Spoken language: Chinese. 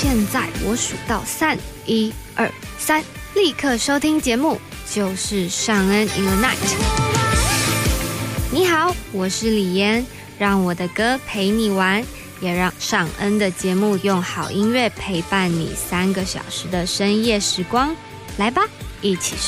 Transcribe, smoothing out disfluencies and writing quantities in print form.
现在我数到3，1、2、3，立刻收听节目，就是尚恩 in the night。你好，我是李嫣，让我的歌陪你玩，也让尚恩的节目用好音乐陪伴你3个小时的深夜时光。来吧，一起